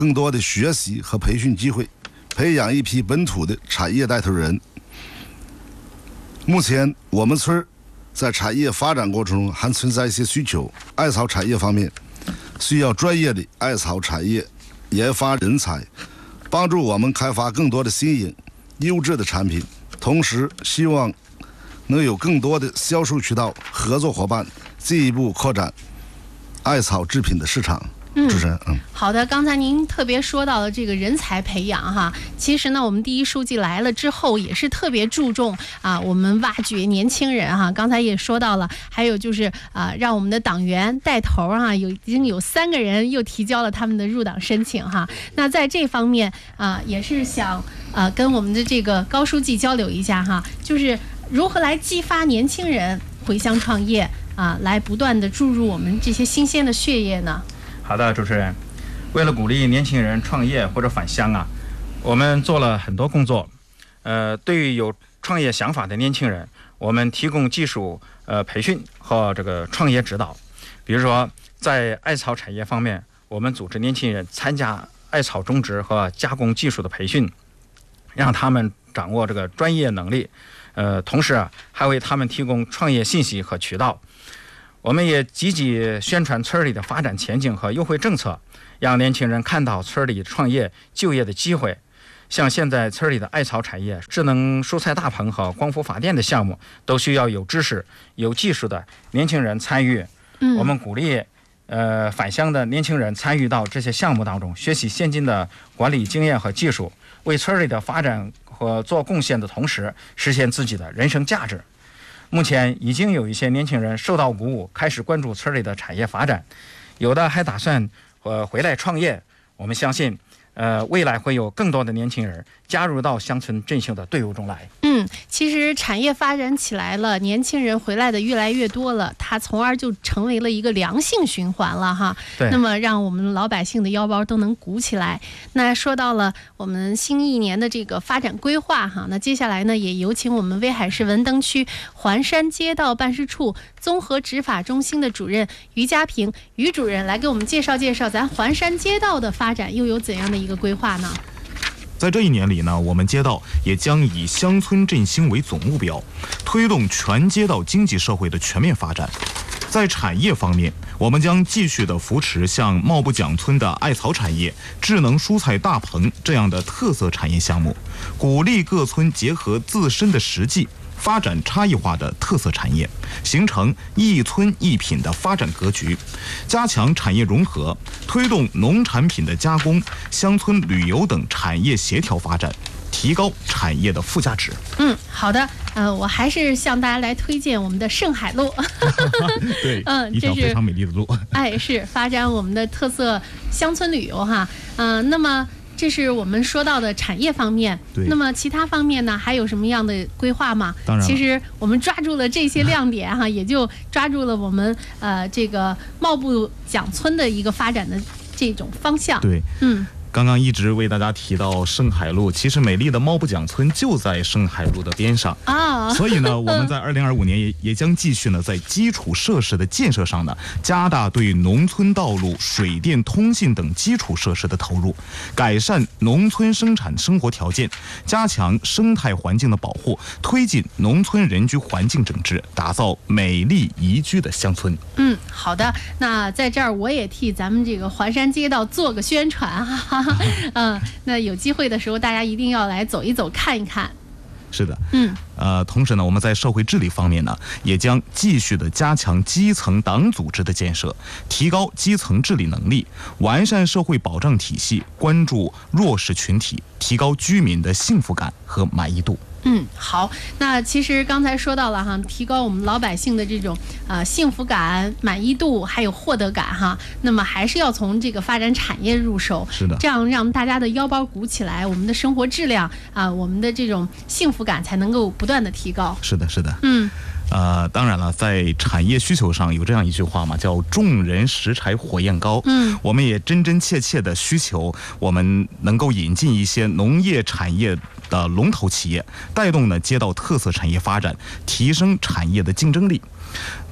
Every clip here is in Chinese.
更多的学习和培训机会，培养一批本土的产业带头人。目前我们村在产业发展过程中还存在一些需求，艾草产业方面需要专业的艾草产业研发人才，帮助我们开发更多的新颖、优质的产品，同时希望能有更多的销售渠道合作伙伴，进一步扩展艾草制品的市场。主持人， 好的，刚才您特别说到了这个人才培养哈，其实呢，我们第一书记来了之后也是特别注重我们挖掘年轻人哈。刚才也说到了，还有就是让我们的党员带头已经有3个人又提交了他们的入党申请哈。那在这方面也是想跟我们的这个高书记交流一下哈，就是如何来激发年轻人回乡创业来不断的注入我们这些新鲜的血液呢？ 好的，主持人，为了鼓励年轻人创业或者返乡我们做了很多工作。对于有创业想法的年轻人，我们提供技术培训和这个创业指导。比如说，在艾草产业方面，我们组织年轻人参加艾草种植和加工技术的培训，让他们掌握这个专业能力。同时还为他们提供创业信息和渠道。我们也积极宣传村里的发展前景和优惠政策，让年轻人看到村里创业就业的机会。像现在村里的艾草产业、智能蔬菜大棚和光伏发电的项目，都需要有知识、有技术的年轻人参与。我们鼓励返乡的年轻人参与到这些项目当中，学习先进的管理经验和技术，为村里的发展和做贡献的同时，实现自己的人生价值。目前已经有一些年轻人受到鼓舞，开始关注村里的产业发展，有的还打算回来创业。我们相信未来会有更多的年轻人加入到乡村振兴的队伍中来。 其实产业发展起来了，年轻人回来的越来越多了，它从而就成为了一个良性循环了哈。那么让我们老百姓的腰包都能鼓起来。那说到了我们新一年的这个发展规划哈，那接下来呢，也有请我们威海市文登区环山街道办事处综合执法中心的主任于家平于主任来给我们介绍介绍咱环山街道的发展又有怎样的一个规划呢？ 在这一年里呢，我们街道也将以乡村振兴为总目标，推动全街道经济社会的全面发展。在产业方面，我们将继续的扶持像茂布蒋村的艾草产业、智能蔬菜大棚这样的特色产业项目，鼓励各村结合自身的实际，发展差异化的特色产业，形成一村一品的发展格局，加强产业融合，推动农产品的加工、乡村旅游等产业协调发展，提高产业的附加值。 好的，我还是向大家来推荐我们的盛海路。 对，一条非常美丽的路。 是发展我们的特色乡村旅游哈。那么这是我们说到的产业方面。那么其他方面呢，还有什么样的规划吗？ 当然， 其实我们抓住了这些亮点哈，也就抓住了我们这个茂布蒋村的一个发展的这种方向。 对，刚刚一直为大家提到盛海路，其实美丽的茂布蒋村就在盛海路的边上所以呢，我们在2025年也将继续呢在基础设施的建设上呢，加大对农村道路、水电、通信等基础设施的投入，改善农村生产生活条件，加强生态环境的保护，推进农村人居环境整治，打造美丽宜居的乡村。 好的，那在这儿我也替咱们这个环山街道做个宣传哈。那有机会的时候，大家一定要来走一走、看一看。 是的，同时呢，我们在社会治理方面呢，也将继续的加强基层党组织的建设，提高基层治理能力，完善社会保障体系，关注弱势群体，提高居民的幸福感和满意度。 好，那其实刚才说到了哈，提高我们老百姓的这种幸福感、满意度，还有获得感哈。那么还是要从这个发展产业入手， 是的， 这样让大家的腰包鼓起来，我们的生活质量我们的这种幸福感才能够不断的提高。 是的，是的，当然了，在产业需求上有这样一句话嘛，叫众人拾柴火焰高。我们也真真切切的需求，我们能够引进一些农业产业的龙头企业，带动呢街道特色产业发展，提升产业的竞争力。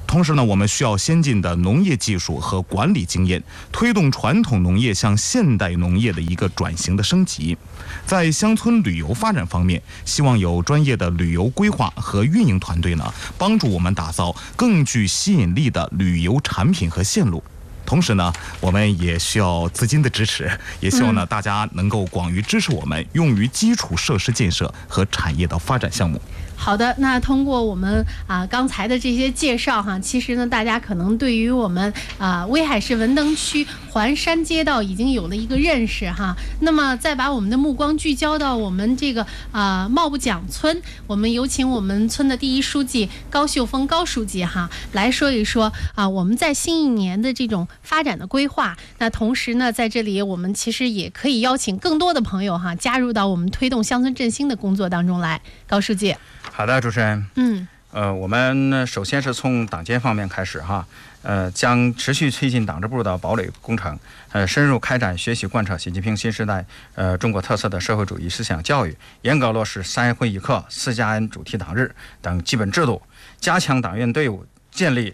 同时呢，我们需要先进的农业技术和管理经验，推动传统农业向现代农业的一个转型的升级。在乡村旅游发展方面，希望有专业的旅游规划和运营团队呢，帮助我们打造更具吸引力的旅游产品和线路。同时呢，我们也需要资金的支持，也希望呢大家能够广于支持我们，用于基础设施建设和产业的发展项目。 好的，那通过我们刚才的这些介绍哈，其实呢，大家可能对于我们威海市文登区环山街道已经有了一个认识哈。那么再把我们的目光聚焦到我们这个茂布蒋村，我们有请我们村的第一书记高秀峰高书记哈来说一说我们在新一年的这种发展的规划。那同时呢，在这里我们其实也可以邀请更多的朋友哈加入到我们推动乡村振兴的工作当中来。高书记。 好的，主持人。我们首先是从党建方面开始哈，将持续推进党支部的堡垒工程，深入开展学习贯彻习近平新时代中国特色的社会主义思想教育，严格落实3会一课、4+N 主题党日等基本制度，加强党员队伍建立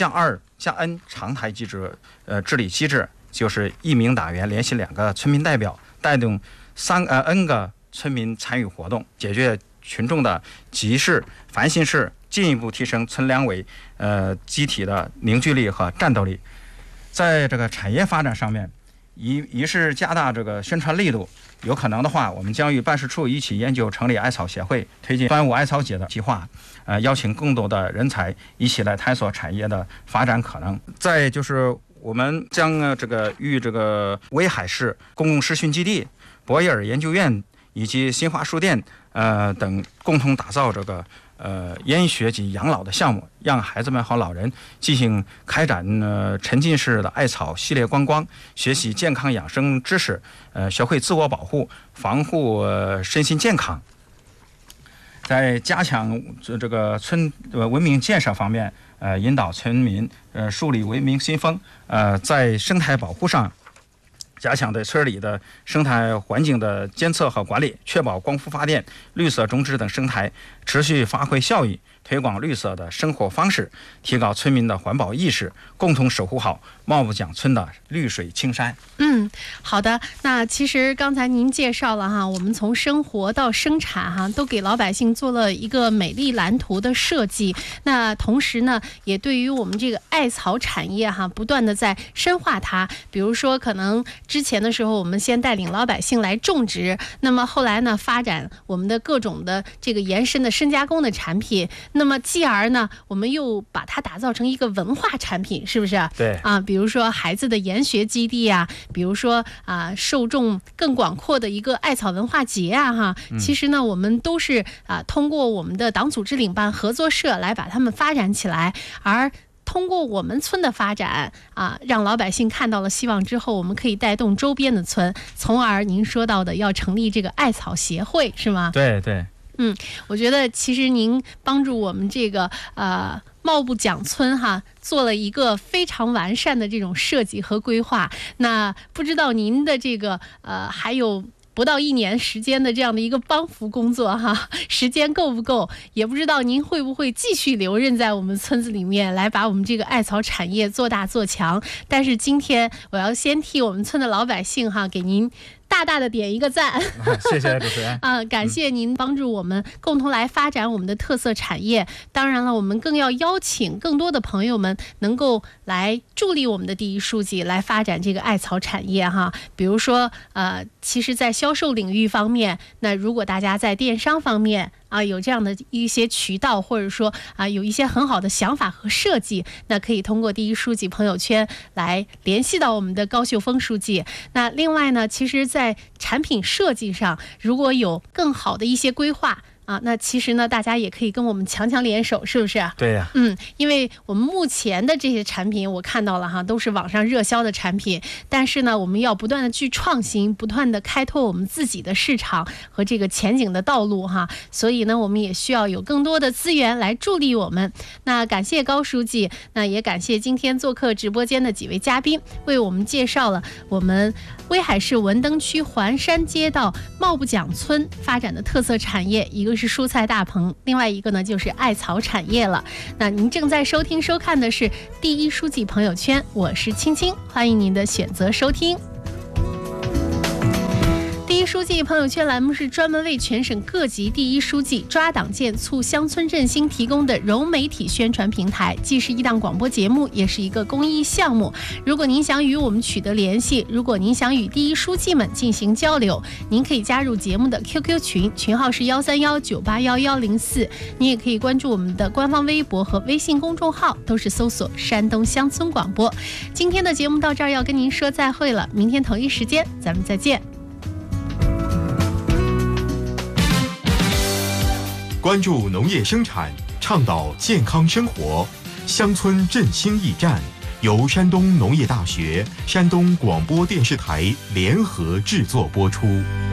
1+2+N 常态机制治理机制，就是1名党员联系2个村民代表，带动N 个村民参与活动，解决群众的急事、烦心事，进一步提升村两委集体的凝聚力和战斗力。在这个产业发展上面，一是加大这个宣传力度，有可能的话，我们将与办事处一起研究成立艾草协会，推进端午艾草节的计划，邀请更多的人才一起来探索产业的发展可能。再就是我们将这个与这个威海市公共实训基地、博伊尔研究院以及新华书店等共同打造这个研学及养老的项目，让孩子们和老人进行开展沉浸式的艾草系列观光，学习健康养生知识，学会自我保护，防护身心健康。在加强这个村文明建设方面，引导村民树立文明新风。在生态保护上，加强对村里的生态环境的监测和管理，确保光伏发电、绿色种植等生态持续发挥效益，推广绿色的生活方式，提高村民的环保意识，共同守护好茂布蒋村的绿水青山。 好的。那其实刚才您介绍了哈，我们从生活到生产哈，都给老百姓做了一个美丽蓝图的设计。那同时呢，也对于我们这个艾草产业哈，不断的在深化它。比如说，可能之前的时候，我们先带领老百姓来种植，那么后来呢，发展我们的各种的这个延伸的深加工的产品。那么继而呢，我们又把它打造成一个文化产品，是不是？ 对比如说孩子的研学基地啊，比如说受众更广阔的一个艾草文化节啊哈。其实呢，我们都是通过我们的党组织领办合作社来把它们发展起来，而通过我们村的发展让老百姓看到了希望之后，我们可以带动周边的村，从而您说到的要成立这个艾草协会，是吗？ 对对。 我觉得其实您帮助我们这个茂布蒋村哈做了一个非常完善的这种设计和规划。那不知道您的这个还有不到1年时间的这样的一个帮扶工作哈，时间够不够？也不知道您会不会继续留任在我们村子里面，来把我们这个艾草产业做大做强。但是今天我要先替我们村的老百姓哈，给您大大的点一个赞。 谢谢主持人。 感谢您帮助我们共同来发展我们的特色产业。当然了，我们更要邀请更多的朋友们能够来助力我们的第一书记来发展这个艾草产业哈。比如说其实在销售领域方面，那如果大家在电商方面有这样的一些渠道，或者说有一些很好的想法和设计，那可以通过第一书记朋友圈来联系到我们的高秀峰书记。那另外呢，其实在产品设计上，如果有更好的一些规划那其实呢，大家也可以跟我们强联手，是不是？ 对呀。 因为我们目前的这些产品，我看到了哈，都是网上热销的产品。但是呢，我们要不断的去创新，不断的开拓我们自己的市场和这个前景的道路哈。所以呢，我们也需要有更多的资源来助力我们。那感谢高书记，那也感谢今天做客直播间的几位嘉宾，为我们介绍了我们威海市文登区环山街道茂布蒋村发展的特色产业，一个是蔬菜大棚，另外一个呢就是艾草产业了。那您正在收听收看的是第一书记朋友圈，我是青青，欢迎您的选择收听。第一书记朋友圈栏目是专门为全省各级第一书记抓党建促乡村振兴提供的融媒体宣传平台，既是一档广播节目，也是一个公益项目。如果您想与我们取得联系，如果您想与第一书记们进行交流，您可以加入节目的 QQ 群，群号是131981104。您也可以关注我们的官方微博和微信公众号，都是搜索山东乡村广播。今天的节目到这儿要跟您说再会了，明天同一时间咱们再见。 关注农业生产，倡导健康生活，乡村振兴驿站由山东农业大学、山东广播电视台联合制作播出。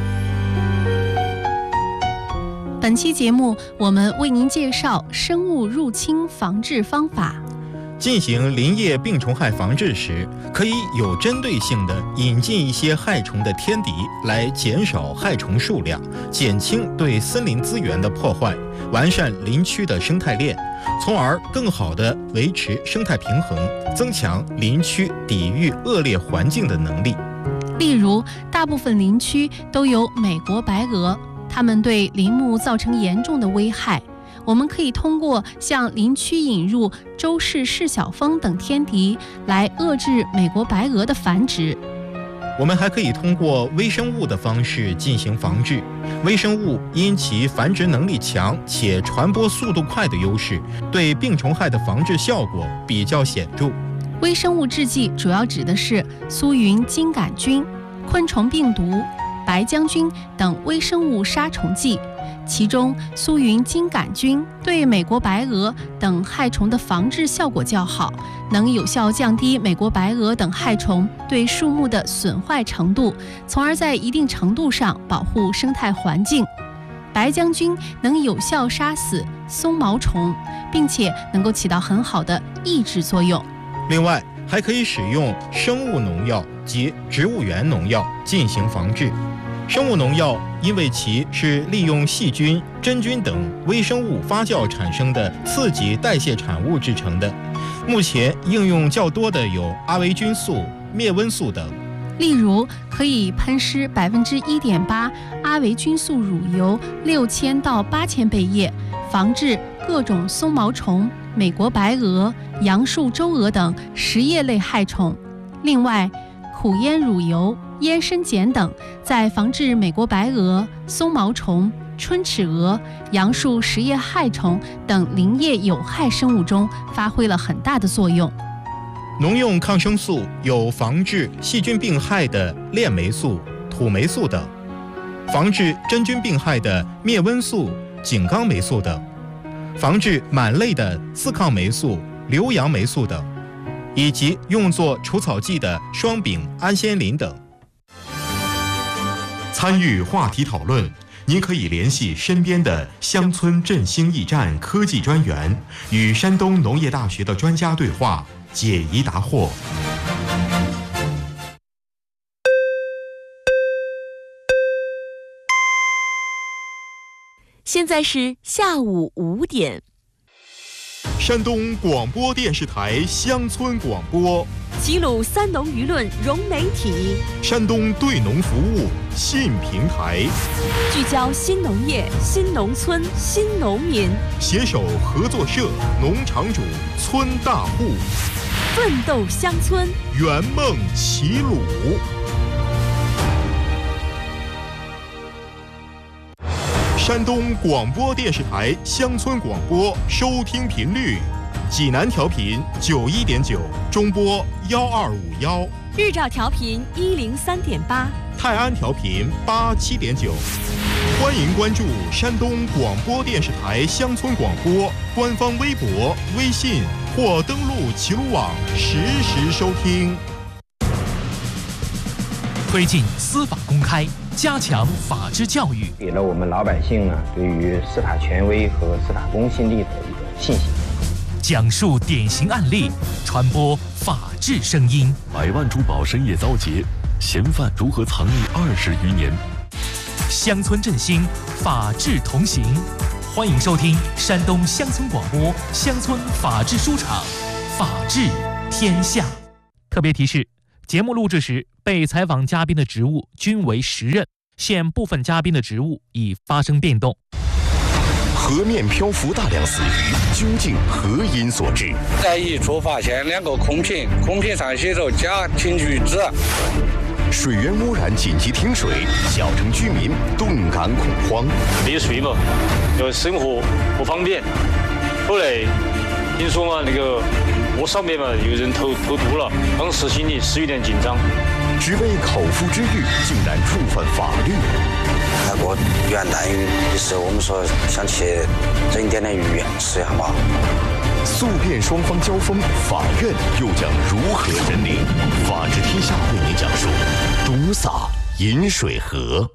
本期节目我们为您介绍生物入侵防治方法。 进行林业病虫害防治时，可以有针对性地引进一些害虫的天敌，来减少害虫数量，减轻对森林资源的破坏，完善林区的生态链，从而更好地维持生态平衡，增强林区抵御恶劣环境的能力。 例如，大部分林区都有美国白蛾，它们对林木造成严重的危害。我们可以通过向林区引入周氏赤小蜂等天敌，来遏制美国白蛾的繁殖。 我们还可以通过微生物的方式进行防治。微生物因其繁殖能力强且传播速度快的优势，对病虫害的防治效果比较显著。 微生物制剂主要指的是苏云金杆菌、昆虫病毒、白浆菌等微生物杀虫剂。其中，苏云金杆菌对美国白蛾等害虫的防治效果较好，能有效降低美国白蛾等害虫对树木的损坏程度，从而在一定程度上保护生态环境。白浆菌能有效杀死松毛虫，并且能够起到很好的抑制作用。 另外，还可以使用生物农药及植物源农药进行防治。生物农药因为其是利用细菌、真菌等微生物发酵产生的刺激代谢产物制成的，目前应用较多的有阿维菌素、灭蚊素等。 例如，可以喷施1.8%阿维菌素乳油6000到8000倍液，防治各种松毛虫、美国白蛾、杨树周蛾等食叶类害虫。另外，苦烟乳油、烟参碱等在防治美国白蛾、松毛虫、春齿蛾、杨树食叶害虫等林业有害生物中发挥了很大的作用。 农用抗生素有防治细菌病害的链霉素、土霉素等，防治真菌病害的灭蚊素、井冈霉素等，防治螨类的四抗霉素、硫杨霉素等，以及用作除草剂的双丙氨酰磷等。 参与话题讨论，您可以联系身边的乡村振兴驿站科技专员，与山东农业大学的专家对话，解疑答惑。 现在是下午5点。 山东广播电视台乡村广播， 齐鲁三农舆论融媒体， 山东对农服务新平台， 聚焦新农业、新农村、新农民， 携手合作社、农场主、村大户， 奋斗乡村， 圆梦齐鲁。山东广播电视台乡村广播收听频率：济南调频91.9，中波1251； 日照调频103.8， 泰安调频87.9。欢迎关注山东广播电视台乡村广播官方微博、微信，或登录齐鲁网实时收听。 推进司法公开，加强法治教育， 给了我们老百姓呢对于司法权威和司法公信力的一个信心。 讲述典型案例，传播法治声音。 百万珠宝深夜遭劫， 嫌犯如何藏匿20余年？ 乡村振兴，法治同行。欢迎收听山东乡村广播乡村法治书场，法治天下。特别提示：节目录制时，被采访嘉宾的职务均为实任，现部分嘉宾的职务已发生变动。 河面漂浮大量死鱼，究竟何因所致？ 在一处发现2个空瓶，空瓶上写着甲腈聚酯。 水源污染紧急停水，小城居民顿感恐慌。 没水嘛，就生活不方便。后来听说嘛，那个河上面嘛有人投毒了，当时心里是有点紧张。 只为口腹之欲，竟然触犯法律。 那个元旦的时候，我们说想去整点鱼吃一下嘛。 诉辩双方交锋，法院又将如何审理？法治天下为您讲述：毒洒饮水河。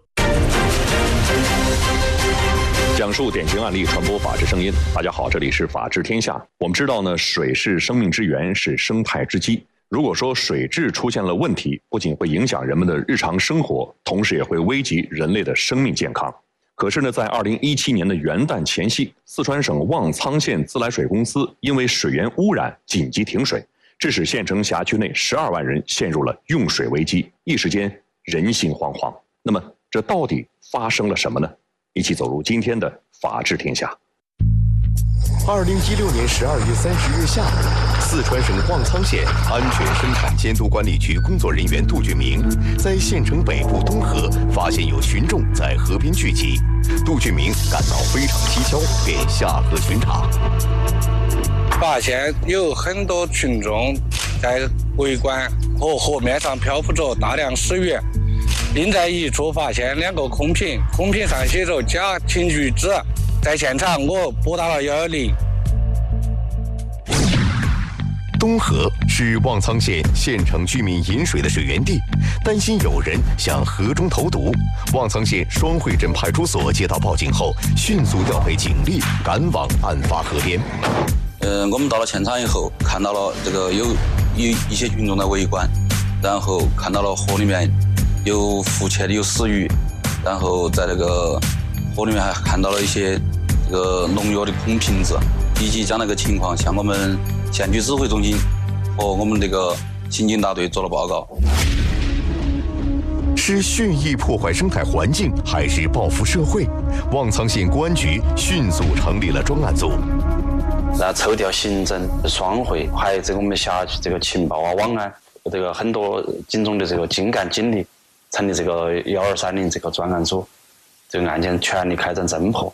讲述典型案例，传播法治声音。大家好，这里是法治天下。我们知道呢，水是生命之源，是生态之基。如果说水质出现了问题，不仅会影响人们的日常生活，同时也会危及人类的生命健康。可是呢，在2017年的元旦前夕，四川省望苍县自来水公司因为水源污染紧急停水，致使县城辖区内12万人陷入了用水危机，一时间人心惶惶。那么，这到底发生了什么呢？一起走入今天的法治天下。 2016年12月30日下午，四川省望苍县安全生产监督管理局工作人员杜俊明在县城北部东河发现有群众在河边聚集，杜俊明感到非常蹊跷，便下河巡查， 发现有很多群众在围观和河面上漂浮着大量死鱼，并在一处发现2个空瓶，空瓶上写着甲腈聚酯。在现场，我拨打了110。 东河是望苍县县城居民饮水的水源地，担心有人向河中投毒。望苍县双汇镇派出所接到报警后，迅速调配警力赶往案发河边。 我们到了现场以后，看到了这个有一些群众在围观，然后看到了河里面有浮潜的有死鱼，然后在这个河里面还看到了一些这个农药的空瓶子，以及将那个情况向我们县区指挥中心和我们这个刑警大队做了报告。 是蓄意破坏生态环境，还是报复社会？望苍县公安局迅速成立了专案组， 抽调刑侦、双汇，还有这个我们辖区这个情报网安，这个很多警种的这个精干警力，成立这个1230这个专案组。这个案件全力开展侦破。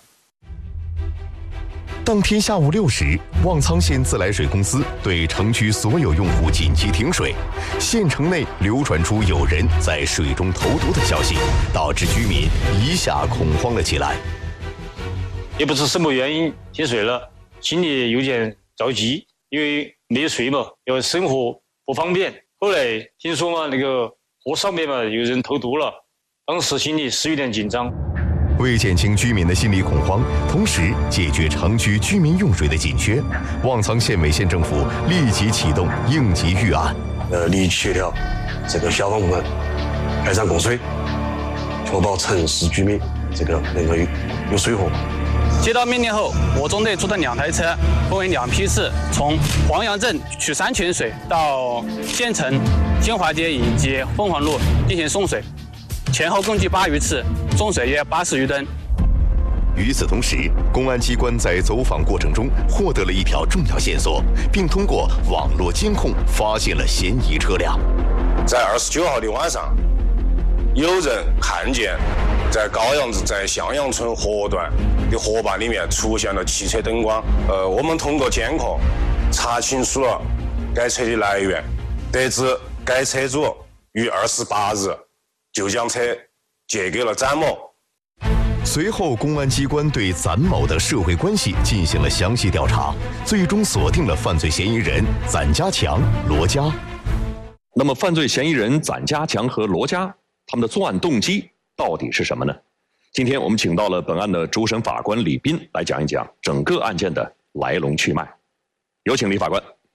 当天下午6时，望苍县自来水公司对城区所有用户紧急停水，县城内流传出有人在水中投毒的消息，导致居民一下恐慌了起来。 也不知什么原因停水了，心里有点着急，因为没有水嘛，要生活不方便。后来听说嘛，那个河上面嘛有人投毒了，当时心里是有点紧张。 为减轻居民的心理恐慌，同时解决城区居民用水的紧缺，望苍县委县政府立即启动应急预案， 立即协调这个消防部门开展供水，确保城市居民这个能够有水喝。 接到命令后，我中队出动2台车，分为2批次，从黄杨镇取山泉水到县城新华街以及凤凰路进行送水，前后共计8余次，送水约80余吨。 与此同时，公安机关在走访过程中获得了一条重要线索，并通过网络监控发现了嫌疑车辆。 在29号的晚上，有人看见在高阳子在向阳村河段的河坝里面出现了汽车灯光。我们通过监控查清楚了该车的来源，得知该车主于28日就将车借给了展某。 随后，公安机关对展某的社会关系进行了详细调查，最终锁定了犯罪嫌疑人展家强、罗家。 那么，犯罪嫌疑人展家强和罗家，他们的作案动机到底是什么呢？今天我们请到了本案的主审法官李斌来讲一讲整个案件的来龙去脉。有请李法官。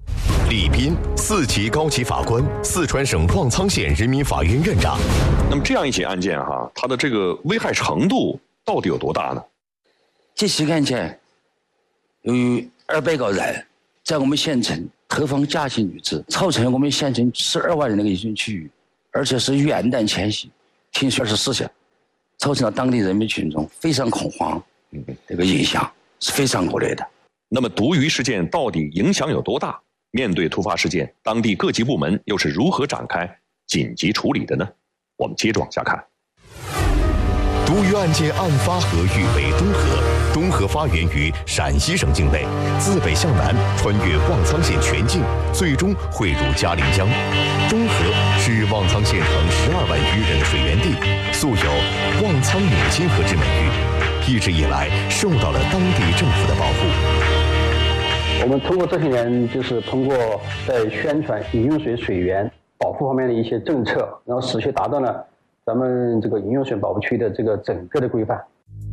李斌，4级高级法官，四川省旺苍县人民法院院长。 那么这样一起案件它的这个危害程度到底有多大呢？ 这起案件，由于200个人在我们县城投放假期女子，造成我们县城12万人的一个居区域，而且是元旦前夕，停水24小时，造成了当地人民群众非常恐慌，这个影响是非常恶劣的。 那么毒鱼事件到底影响有多大？面对突发事件，当地各级部门又是如何展开紧急处理的呢？我们接着往下看。 毒鱼案件案发河域为东河，东河发源于陕西省境内，自北向南穿越旺苍县全境，最终汇入嘉陵江。东河是旺苍县城12万余人的水源地，素有“旺苍母亲河”之美誉，一直以来受到了当地政府的保护。 我们通过这些年，就是通过在宣传饮用水水源保护方面的一些政策，然后使其达到了咱们这个饮用水保护区的这个整个的规范。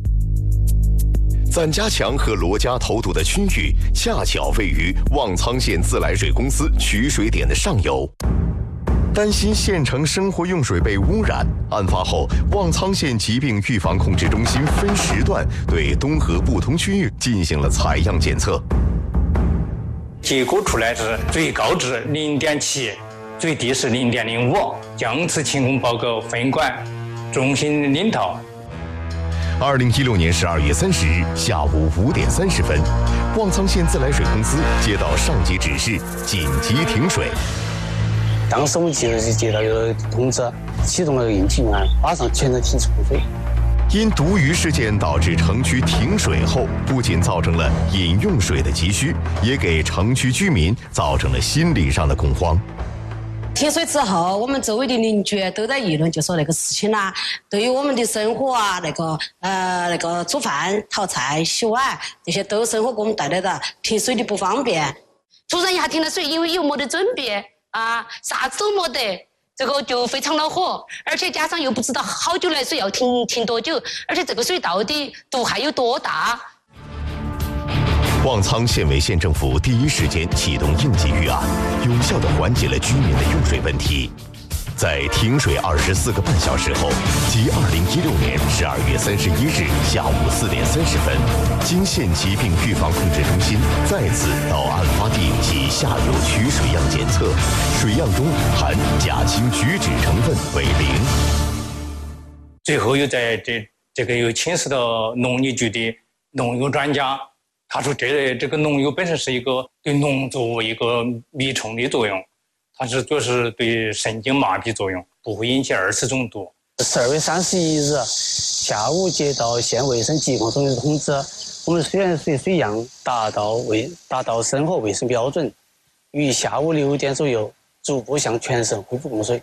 赞家强和罗家投毒的区域恰巧位于旺苍县自来水公司取水点的上游，担心县城生活用水被污染，案发后，旺苍县疾病预防控制中心分时段对东河不同区域进行了采样检测。 结果出来是最高值0.7，最低是0.05，将此情况报告分管中心领导。 2016年12月30日下午5点30分，旺苍县自来水公司接到上级指示，紧急停水。 当时我们接到有通知，启动了应急预案，马上全程停止供水。 因毒鱼事件导致城区停水后，不仅造成了饮用水的急需，也给城区居民造成了心理上的恐慌。 停水之后，我们周围的邻居都在议论，就说那个事情啦，对于我们的生活啊，那个煮饭、淘菜、洗碗这些都生活给我们带来的停水的不方便。突然一下停了水，因为又没得准备啊，啥子都没得。这个就非常恼火，而且加上又不知道好久来水要停多久，而且这个水到底毒害有多大？ 旺苍县委县政府第一时间启动应急预案，有效地缓解了居民的用水问题。在停水24个半小时后，即2016年12月31日下午4点30分，经县疾病预防控制中心再次到案发地及下游取水样检测，水样中含甲氢菊酯成分为0。 最后又在这个又请示到农业局的农药专家，他说这个农药本身是一个对农作物一个迷虫的作用。它是主要是对神经麻痹作用，不会引起2次中毒。 12月31日下午接到县卫生疾控中心的通知，我们水源水样达到生活卫生标准，于下午6点左右逐步向全省恢复供水。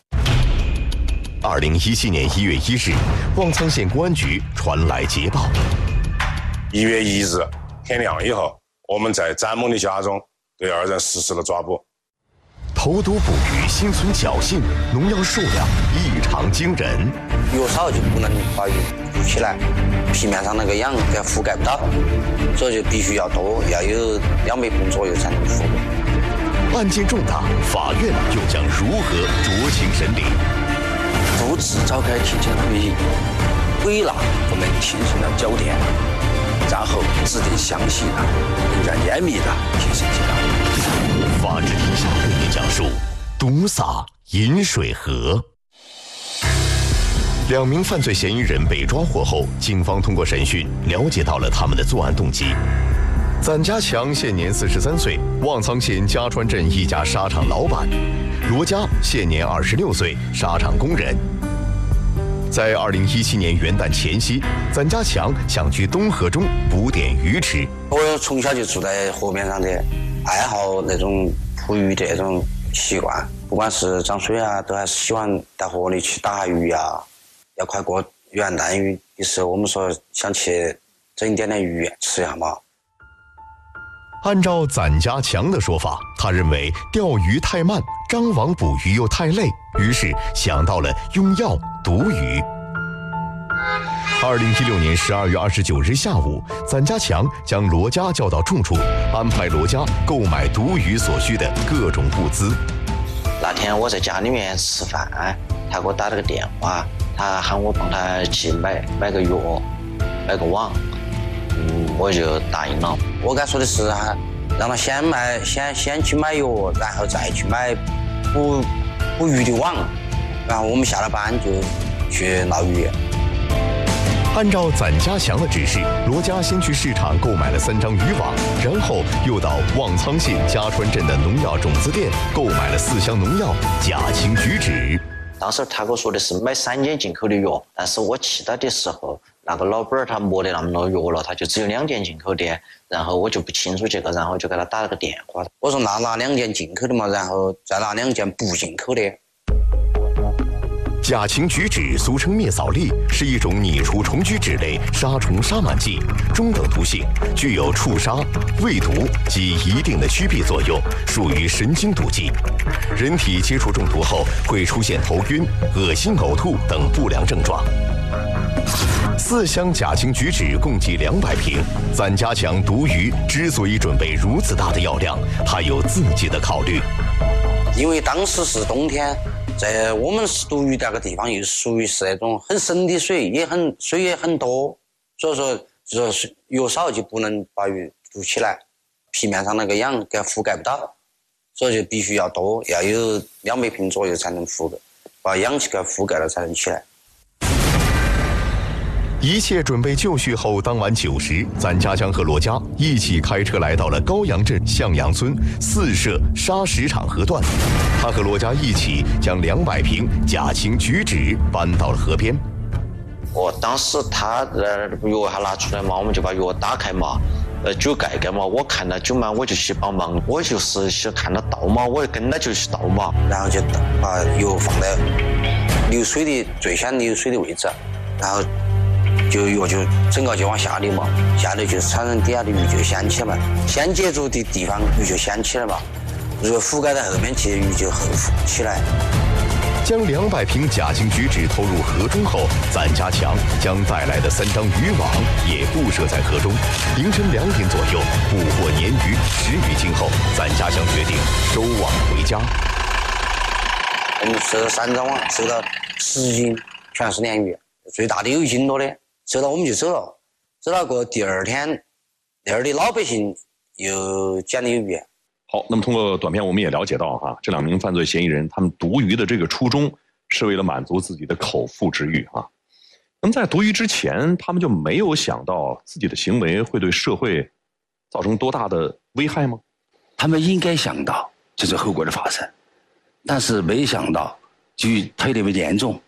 2017年1月1日，旺苍县公安局传来捷报。 1月1日天亮以后，我们在詹某的家中对2人实施了抓捕。 投毒捕鱼心存侥幸，农药数量异常惊人。 越少就不能把鱼捕起来，皮面上那个氧给覆盖不到，所以就必须要多，要有2倍工左右才能覆盖。 案件重大，法院又将如何酌情审理？ 独自召开庭前会议，归纳我们庭审的焦点，然后制定详细的、更加严密的庭审纪要。 法治天下为您讲述毒洒饮水河。2名犯罪嫌疑人被抓获后，警方通过审讯了解到了他们的作案动机。赞家强现年43岁，旺苍县家川镇一家纱厂老板；罗家现年26岁，纱厂工人。在2017年元旦前夕，赞家强想去东河中捕点鱼吃。 我从小就住在河边上的，爱好那种捕鱼的那种习惯，不管是涨水啊，都还是喜欢到河里去打鱼啊。要快过元旦鱼的时候，我们说想去整点鱼吃一下嘛。 按照赞家强的说法，他认为钓鱼太慢，张网捕鱼又太累，于是想到了用药毒鱼。 2016年12月29日下午，暂家强将罗家叫到住处，安排罗家购买毒鱼所需的各种物资。 那天我在家里面吃饭，他给我打了个电话，他喊我帮他去买个药，买个网，我就答应了。我跟他说的是让他先去买药，然后再去买捕鱼的网，然后我们下了班就去捞鱼。 按照暂家强的指示，罗家先去市场购买了3张渔网，然后又到望苍县家川镇的农药种子店购买了4箱农药、甲腈菊酯。 当时他跟我说的是买3件进口的药，但是我去到的时候，那个老板他没得那么多药了，他就只有2件进口的，然后我就不清楚这个，然后就给他打了个电话，我说拿2件进口的嘛，然后再拿2件不进口的。 甲腈菊酯俗称灭扫粒，是一种拟除虫菊酯类杀虫杀螨剂，中等毒性，具有触杀、胃毒及一定的驱避作用，属于神经毒剂。人体接触中毒后会出现头晕、恶心、呕吐等不良症状。4箱甲腈菊酯共计200瓶。暂家强毒鱼之所以准备如此大的药量，他有自己的考虑。 因为当时是冬天，在我们毒鱼那个地方又属于是那种很深的水，水也很多，所以说就是药少就不能把鱼毒起来，皮面上那个氧给覆盖不到，所以就必须要多，要有200瓶左右才能把氧气给覆盖了才能起来。 一切准备就绪后，当晚9时，暂家强和罗家一起开车来到了高阳镇向阳村4社砂石场河段。他和罗家一起将200瓶甲腈菊酯搬到了河边。 当时他药还拿出来嘛，我们就把药打开嘛，酒盖嘛，我看到酒嘛，我就去帮忙，我就是看到倒嘛，我跟他就去倒嘛，然后就把药放在最先流水的位置，然后药就整个就往下流嘛，下流就产生底下的鱼就掀起来嘛，先接触的地方鱼就掀起来嘛，如果覆盖在后面去，鱼就后浮起来。 将200瓶甲腈菊酯投入河中后，暂家强将带来的3张渔网也布设在河中。凌晨2点左右，捕获鲶鱼10余斤后，暂家强决定收网回家。 我们收3张网，收到10斤，全是鲶鱼，最大的有1斤多的，收到我们就走了。走了过第二天，那儿的老百姓又捡了鱼。 好，那么通过短片我们也了解到这2名犯罪嫌疑人他们毒鱼的这个初衷是为了满足自己的口腹之欲那么在毒鱼之前，他们就没有想到自己的行为会对社会造成多大的危害吗？ 他们应该想到这种后果的发生，但是没想到就特别严重。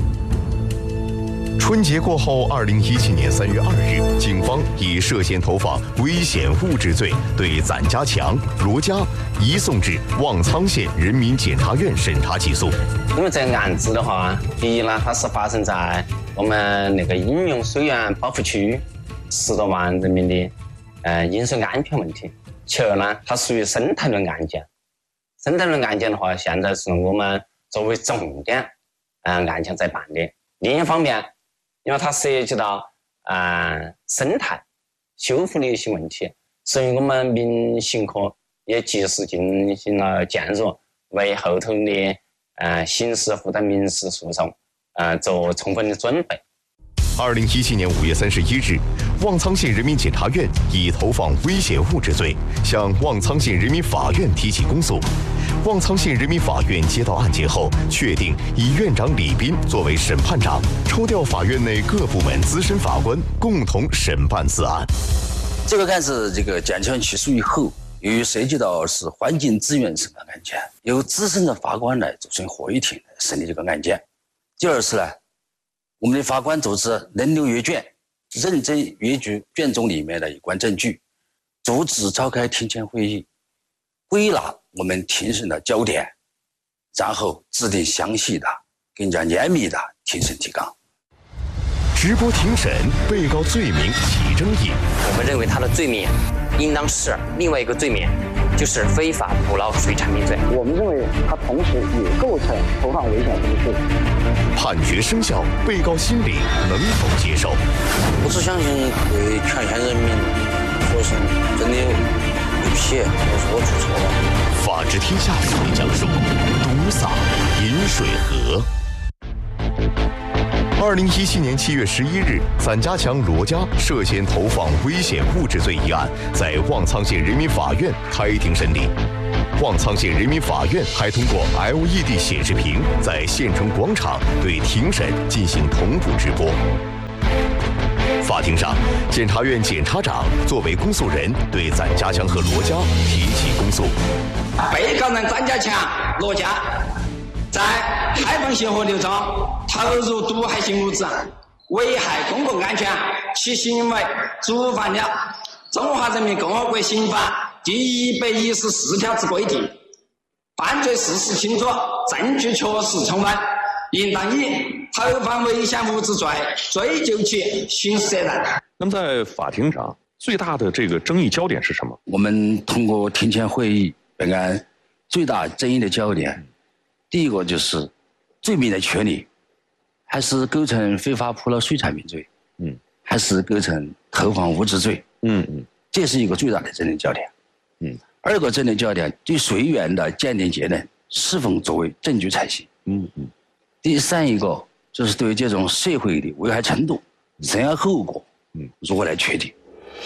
春节过后，2017年3月2日，警方以涉嫌投放危险物质罪对暂家强、罗家移送至望苍县人民检察院审查起诉。 那么这个案子的话，第一呢，它是发生在我们那个饮用水源保护区，10多万人民的饮水安全问题。其二呢，它属于生态论案件。生态论案件的话，现在是我们作为重点案件在办理。另一方面，因为它涉及到生态修复的一些问题，所以我们民刑科也及时进行了介入，为后头的刑事或者民事诉讼做充分的准备。 2017年5月31日，望苍县人民检察院以投放危险物质罪向望苍县人民法院提起公诉。望苍县人民法院接到案件后，确定以院长李斌作为审判长，抽调法院内各部门资深法官共同审办此案。 这个案子检察院起诉以后，由于涉及到是环境资源审判案件，由资深的法官来组成会议庭来审理这个案件。第二次呢，我们的法官组织轮流阅卷，认真阅读卷宗里面的有关证据，组织召开庭前会议，归纳我们庭审的焦点，然后制定详细的、更加严密的庭审提纲。 直播庭审，被告罪名起争议。 我们认为他的罪名应当是另外一个罪名就是非法捕捞水产品罪。 我们认为它同时也构成投放危险物质罪。 判决生效，被告心里能否接受？ 我只相信对全县人民说声真的对不起，我做错了。 法治天下为您讲述毒洒饮水河。2017年7月11日，散家强、罗家涉嫌投放危险物质罪一案在望苍县人民法院开庭审理。望苍县人民法院还通过 LED 显示屏在县城广场对庭审进行同步直播。法庭上，检察院检察长作为公诉人对散家强和罗家提起公诉。 被告人散家强、罗家在海防协和流中投入毒害性物质，危害公共安全，其行为触犯了《中华人民共和国刑法》第114条之规定，犯罪事实清楚，证据确实充分，应当以投放危险物质罪追究其刑事责任。 那么在法庭上，最大的这个争议焦点是什么？ 我们通过庭前会议，本案最大争议的焦点，第一个就是罪名的确立，还是构成非法捕捞水产品罪，还是构成投放物质罪，这是一个最大的争议焦点。二个争议焦点，对税源的鉴定结论是否作为证据采信。第三一个就是对这种社会的危害程度、涉案后果，如何来确定？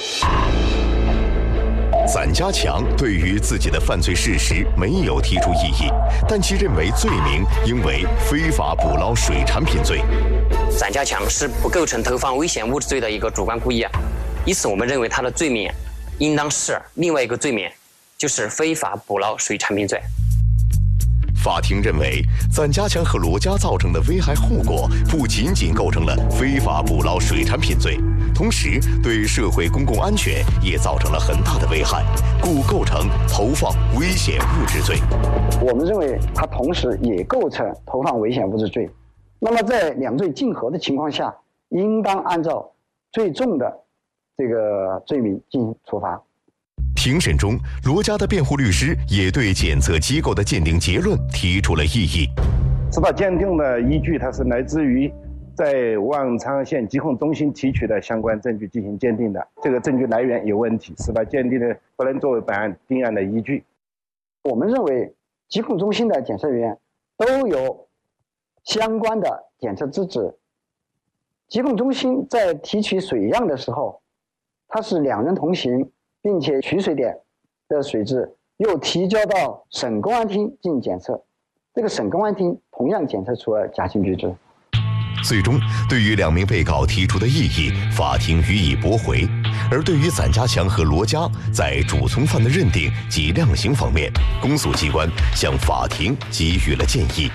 散家强对于自己的犯罪事实没有提出异议，但其认为罪名应为非法捕捞水产品罪。 散家强是不构成投放危险物质罪的一个主观故意，因此我们认为他的罪名应当是另外一个罪名，就是非法捕捞水产品罪。 法庭认为，散家强和罗家造成的危害后果不仅仅构成了非法捕捞水产品罪，同时对社会公共安全也造成了很大的危害，故构成投放危险物质罪。 我们认为它同时也构成投放危险物质罪。那么在两罪竞合的情况下，应当按照最重的这个罪名进行处罚。 庭审中，罗家的辩护律师也对检测机构的鉴定结论提出了异议。 司法鉴定的依据，它是来自于在望苍县疾控中心提取的相关证据进行鉴定的，这个证据来源有问题，司法鉴定的不能作为本案定案的依据。 我们认为，疾控中心的检测员都有相关的检测资质。疾控中心在提取水样的时候，它是两人同行，并且取水点的水质又提交到省公安厅进行检测，这个省公安厅同样检测出了假性聚酯。 最终，对于两名被告提出的异议，法庭予以驳回。而对于散家强和罗家在主从犯的认定及量刑方面，公诉机关向法庭给予了建议。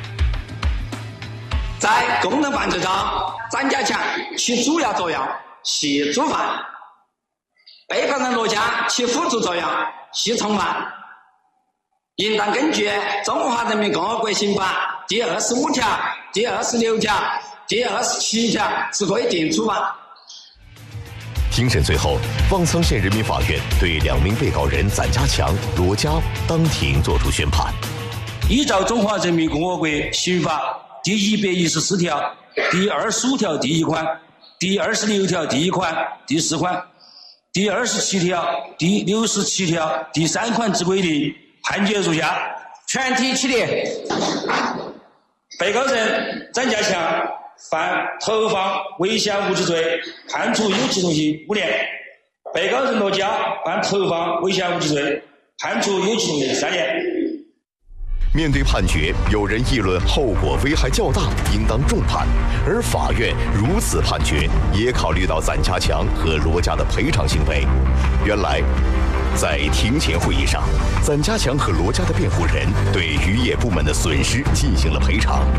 在共同犯罪中，散家强其主要作用系主犯，被告人罗家其辅助作用系从犯，应当根据《中华人民共和国刑法》第25条、第26条、第27条之规定处罚。 庭审最后，望苍县人民法院对两名被告人散家强、罗家当庭作出宣判。 依照《中华人民共和国刑法》第114条、第25条第1款、第26条第1款、第4款、第27条、第67条第3款之规定，判决如下：全体起立。被告人散家强犯投放危险物质罪，判处有期徒刑5年；被告人罗家犯投放危险物质罪，判处有期徒刑3年。 面对判决，有人议论后果危害较大，应当重判。而法院如此判决，也考虑到散家强和罗家的赔偿行为。原来，在庭前会议上，散家强和罗家的辩护人对渔业部门的损失进行了赔偿。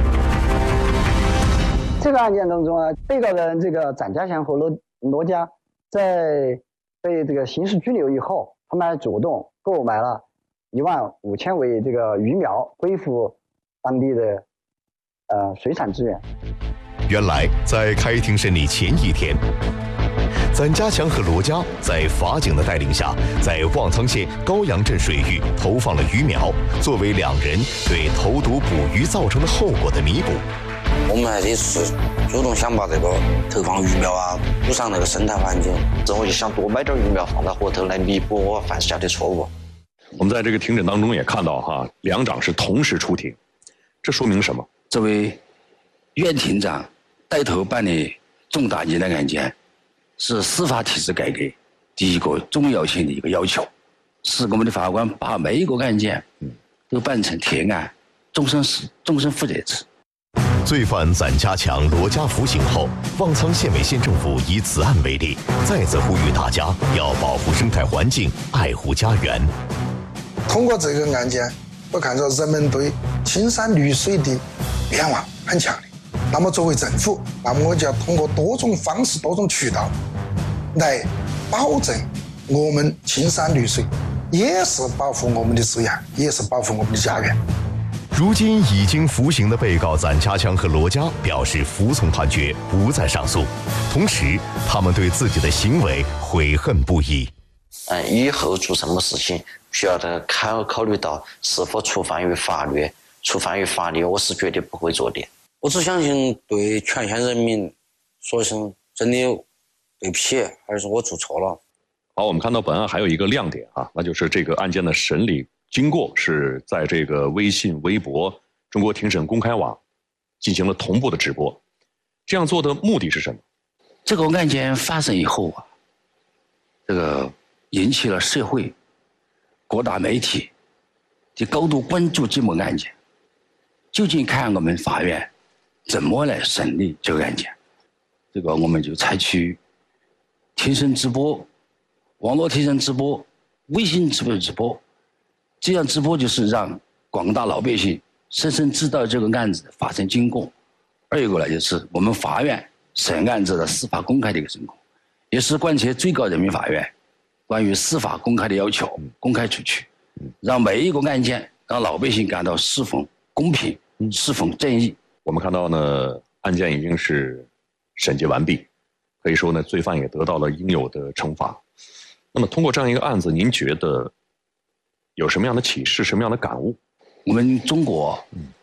这个案件当中啊，被告人这个散家强和罗家在被这个刑事拘留以后，他们还主动购买了15000尾这个鱼苗，恢复当地的水产资源。 原来，在开庭审理前一天， 咱家强和罗家在法警的带领下，在望苍县高阳镇水域投放了鱼苗，作为2人对投毒捕鱼造成的后果的弥补。 我们这次主动想把这个投放鱼苗啊，补上那个生态环境，之后就想多买点鱼苗放到河头来弥补我犯下的错误。 我们在这个庭审当中也看到哈，2长是同时出庭，这说明什么？ 作为原庭长带头办理重大疑难案件，是司法体制改革第一个重要性的一个要求，是我们的法官把每一个案件都办成铁案，终身负责制。 罪犯暂加强罗家服刑后，望苍县委县政府以此案为例，再次呼吁大家要保护生态环境，爱护家园。 通过这个案件，我看到人们对青山绿水的愿望很强烈。那么作为政府，那么我就要通过多种方式、多种渠道来保证我们青山绿水，也是保护我们的资源，也是保护我们的家园。 如今已经服刑的被告暂家强和罗家表示服从判决，不再上诉。同时，他们对自己的行为悔恨不已。 以后做什么事情需要考虑到是否触犯于法律，触犯于法律，我是绝对不会做的。 我只相信对全县人民说声真的对不起，还是我做错了。 好，我们看到本案还有一个亮点啊，那就是这个案件的审理经过是在这个微信、微博、中国庭审公开网进行了同步的直播。这样做的目的是什么？ 这个案件发生以后啊，这个引起了社会各大媒体的高度关注这门案件，究竟看我们法院怎么来审理这个案件。这个我们就采取庭审直播、网络庭审直播、微信直播，这样直播就是让广大老百姓深深知道这个案子的发生经过。二一个呢，就是我们法院审案子的司法公开的一个情况，也是贯彻最高人民法院关于司法公开的要求，公开出去，让每一个案件让老百姓感到是否公平，是否正义。 我们看到呢，案件已经是审结完毕，可以说呢，罪犯也得到了应有的惩罚。那么通过这样一个案子，您觉得有什么样的启示，什么样的感悟？ 我们中国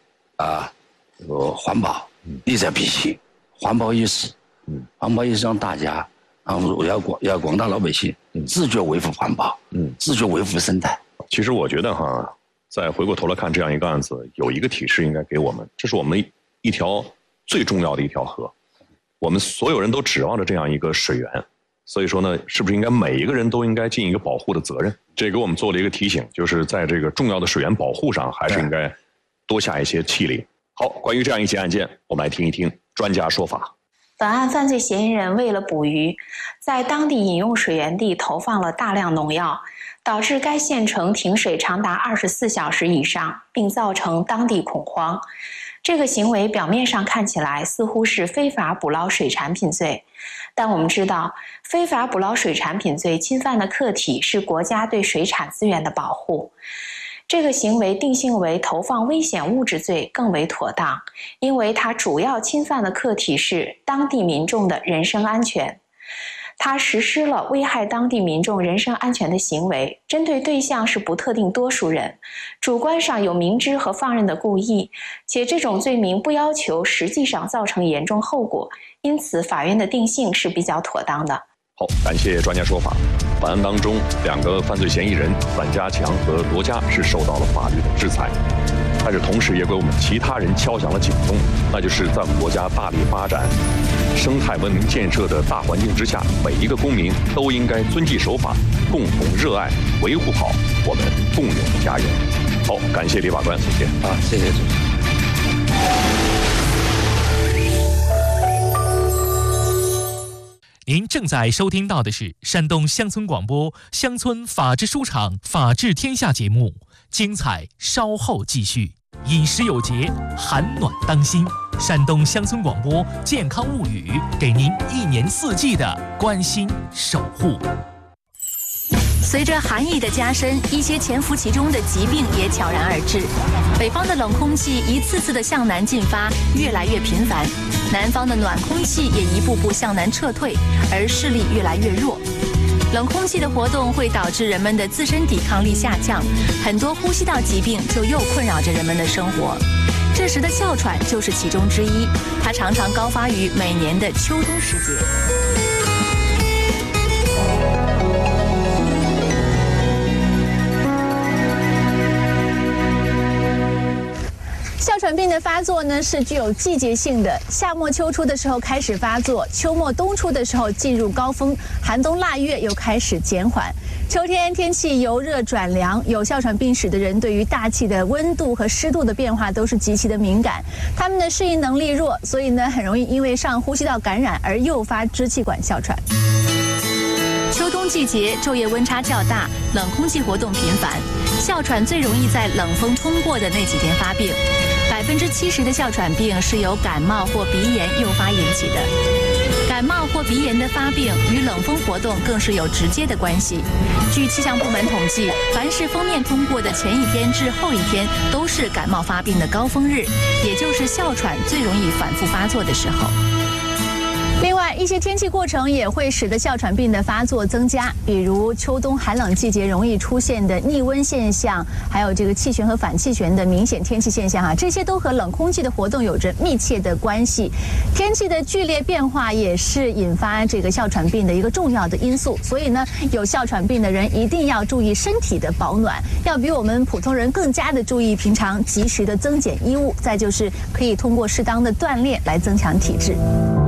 环保利在必行，环保意识，环保意识让大家要广大老百姓自觉维护环保，自觉维护生态。 其实我觉得哈，再回过头来看这样一个案子，有一个提示应该给我们，这是我们一条最重要的一条河，我们所有人都指望着这样一个水源，所以说呢，是不是应该每一个人都应该尽一个保护的责任？这给我们做了一个提醒，就是在这个重要的水源保护上，还是应该多下一些气力。好，关于这样一起案件，我们来听一听专家说法。 本案犯罪嫌疑人为了捕鱼，在当地饮用水源地投放了大量农药，导致该县城停水长达24小时以上，并造成当地恐慌。这个行为表面上看起来似乎是非法捕捞水产品罪，但我们知道，非法捕捞水产品罪侵犯的客体是国家对水产资源的保护。这个行为定性为投放危险物质罪更为妥当，因为它主要侵犯的客体是当地民众的人身安全。它实施了危害当地民众人身安全的行为，针对对象是不特定多数人，主观上有明知和放任的故意，且这种罪名不要求实际上造成严重后果，因此法院的定性是比较妥当的。 好，感谢专家说法。本案当中，2个犯罪嫌疑人范家强和罗家是受到了法律的制裁，但是同时也给我们其他人敲响了警钟，那就是在我们国家大力发展生态文明建设的大环境之下，每一个公民都应该遵纪守法，共同热爱维护好我们共有的家园。好，感谢李法官，谢谢。 谢谢主持人。 您正在收听到的是山东乡村广播乡村法治书场法治天下节目，精彩稍后继续。饮食有节，寒暖当心。山东乡村广播健康物语，给您1年4季的关心守护。 随着寒意的加深，一些潜伏其中的疾病也悄然而至。北方的冷空气一次次的向南进发，越来越频繁。 南方的暖空气也一步步向南撤退，而势力越来越弱。冷空气的活动会导致人们的自身抵抗力下降，很多呼吸道疾病就又困扰着人们的生活。这时的哮喘就是其中之一，它常常高发于每年的秋冬时节。 哮喘病的发作呢是具有季节性的，夏末秋初的时候开始发作，秋末冬初的时候进入高峰，寒冬腊月又开始减缓。秋天天气由热转凉，有哮喘病史的人对于大气的温度和湿度的变化都是极其的敏感，他们的适应能力弱，所以呢很容易因为上呼吸道感染而诱发支气管哮喘。 秋冬季节昼夜温差较大，冷空气活动频繁，哮喘最容易在冷风通过的那几天发病。70%的哮喘病是由感冒或鼻炎诱发引起的。感冒或鼻炎的发病与冷风活动更是有直接的关系。据气象部门统计，凡是锋面通过的前一天至后一天都是感冒发病的高峰日，也就是哮喘最容易反复发作的时候。 另外，一些天气过程也会使得哮喘病的发作增加，比如秋冬寒冷季节容易出现的逆温现象，还有这个气旋和反气旋的明显天气现象这些都和冷空气的活动有着密切的关系。天气的剧烈变化也是引发这个哮喘病的一个重要的因素，所以呢，有哮喘病的人一定要注意身体的保暖，要比我们普通人更加的注意平常及时的增减衣物，再就是可以通过适当的锻炼来增强体质。